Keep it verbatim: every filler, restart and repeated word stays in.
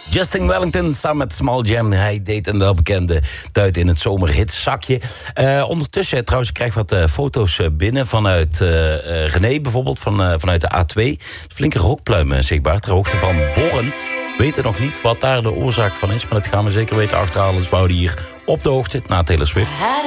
Justin Wellington samen met Small Jam. Hij deed een welbekende duit in het zomerhitzakje. Uh, ondertussen, trouwens, ik krijg wat uh, foto's binnen vanuit uh, uh, René bijvoorbeeld, van, uh, vanuit de A twee. Flinke rookpluim uh, zichtbaar, ter hoogte van Borren. We weten nog niet wat daar de oorzaak van is, maar dat gaan we zeker weten achterhalen. Dus we houden hier op de hoogte na Taylor Swift.